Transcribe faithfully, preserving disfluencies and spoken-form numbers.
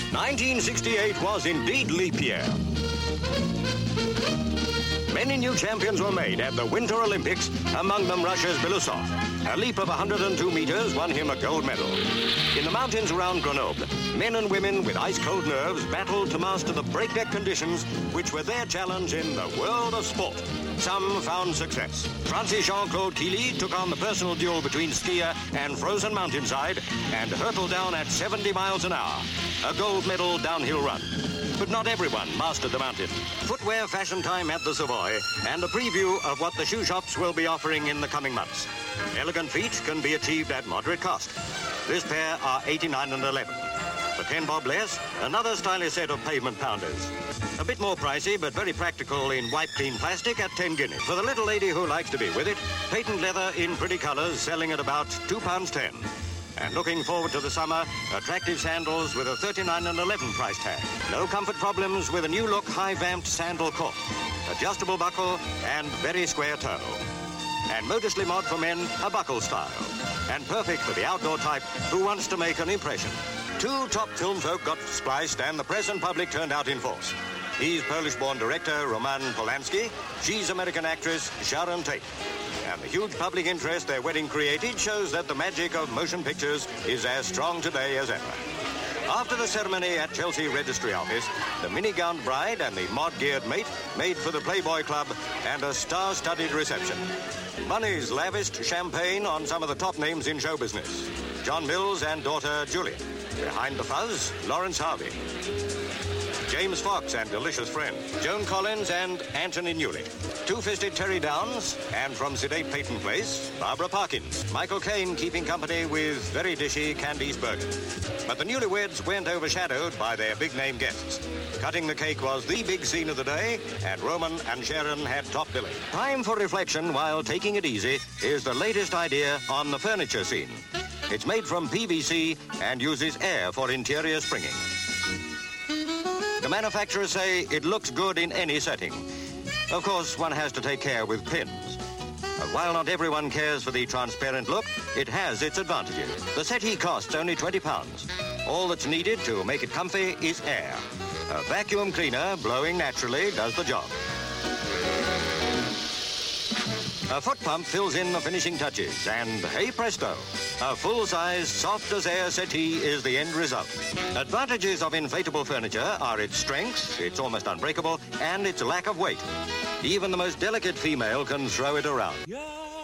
nineteen sixty-eight was indeed leap year. Many new champions were made at the Winter Olympics, among them Russia's Belousov. A leap of one hundred two meters won him a gold medal. In the mountains around Grenoble, men and women with ice-cold nerves battled to master the breakneck conditions which were their challenge in the world of sport. Some found success. Francis Jean-Claude Killy took on the personal duel between skier and frozen mountainside and hurtled down at seventy miles an hour. A gold medal downhill run. But not everyone mastered the mountain. Footwear fashion time at the Savoy and a preview of what the shoe shops will be offering in the coming months. Elegant feet can be achieved at moderate cost. This pair are eighty-nine and eleven. For ten bob less, another stylish set of pavement pounders. A bit more pricey, but very practical in wipe clean plastic at ten guineas. For the little lady who likes to be with it, patent leather in pretty colours selling at about two pounds ten. And looking forward to the summer, attractive sandals with a thirty-nine and eleven price tag. No comfort problems with a new look high-vamped sandal cork. Adjustable buckle and very square toe. And modestly mod for men, a buckle style. And perfect for the outdoor type who wants to make an impression. Two top film folk got spliced and the press and public turned out in force. He's Polish-born director Roman Polanski. She's American actress Sharon Tate. And the huge public interest their wedding created shows that the magic of motion pictures is as strong today as ever. After the ceremony at Chelsea Registry Office, the mini-gowned bride and the mod-geared mate made for the Playboy Club and a star-studded reception. Money's lavished champagne on some of the top names in show business. John Mills and daughter Julia. Behind the fuzz, Lawrence Harvey. James Fox and delicious friend, Joan Collins and Anthony Newley. Two-fisted Terry Downs, and from sedate Peyton Place, Barbara Parkins. Michael Caine keeping company with very dishy Candice Bergen. But the newlyweds weren't overshadowed by their big-name guests. Cutting the cake was the big scene of the day, and Roman and Sharon had top billing. Time for reflection while taking it easy is the latest idea on the furniture scene. It's made from P V C and uses air for interior springing. The manufacturers say it looks good in any setting. Of course, one has to take care with pins. But while not everyone cares for the transparent look, it has its advantages. The settee costs only twenty pounds. All that's needed to make it comfy is air. A vacuum cleaner, blowing naturally, does the job. A foot pump fills in the finishing touches, and hey presto, a full-size, soft-as-air settee is the end result. Advantages of inflatable furniture are its strength, it's almost unbreakable, and its lack of weight. Even the most delicate female can throw it around. Yeah.